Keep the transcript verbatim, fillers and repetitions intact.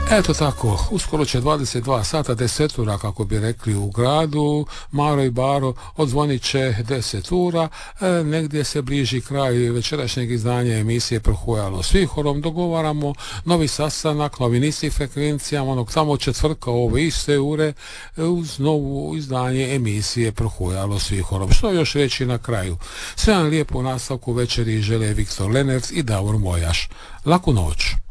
Eto tako, uskoro će dvadeset dva sata, deset ura, kako bi rekli u gradu, Maro i Baro, odzvonit će deset ura, e, negdje se bliži kraj večerašnjeg izdanja emisije Prohujalo s vihorom, dogovaramo novi sastanak, novi niski frekvencijama, onog samo četvrtka ove iste ure, e, uz novu izdanje emisije Prohujalo s vihorom. Što još reći na kraju? Sve vam lijepo u nastavku večeri žele Viktor Lenerc i Davor Mojaš. Laku noć.